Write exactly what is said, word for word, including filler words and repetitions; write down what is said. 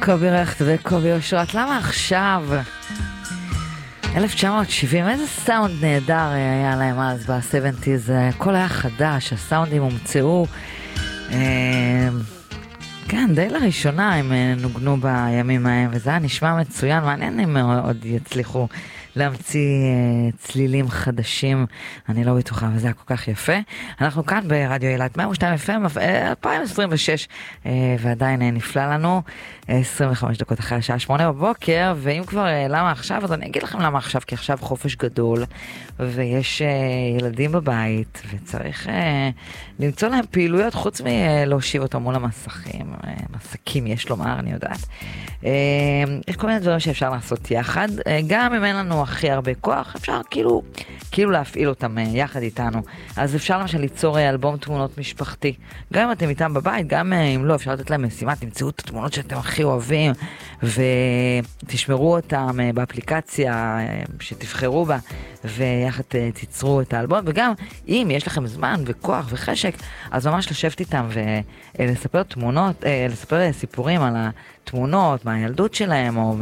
קובי רכט וקובי אושרת, למה עכשיו? אלף תשע מאות שבעים, איזה סאונד נהדר היה להם אז ב-שבעים, הכל היה חדש, הסאונדים הומצאו, כן, די לראשונה הם נוגנו בימים ההם, וזה היה נשמע מצוין, מעניין אם עוד יצליחו להמציא צלילים חדשים, אני לא בטוחה, וזה היה כל כך יפה. אנחנו כאן ברדיו אילת מאה ושתיים אף אם, אלפיים עשרים ושש, ועדיין נפלא לנו, עשרים וחמש דקות אחרי השעה שמונה בבוקר, ואם כבר למה עכשיו, אז אני אגיד לכם למה עכשיו, כי עכשיו חופש גדול, ויש ילדים בבית, וצריך למצוא להם פעילויות, חוץ מלהושיב אותם מול המסכים, מסכים יש לומר, אני יודעת. יש כל מיני דברים שאפשר לעשות יחד, גם אם אין לנו הכי הרבה כוח, אפשר כאילו, כאילו להפעיל אותם יחד איתנו. אז אפשר למשל ליצור אלבום תמונות משפחתי. גם אם אתם איתם בבית, גם אם לא, אפשר לתת להם משימה, תמצאו את התמונות שאתם הכי אוהבים, ותשמרו אותם באפליקציה שתבחרו בה, ויחד תיצרו את האלבום. וגם אם יש לכם זמן וכוח וחשק, אז ממש לשבת איתם ולספר תמונות, לספר סיפורים על התמונות מהילדות שלהם, או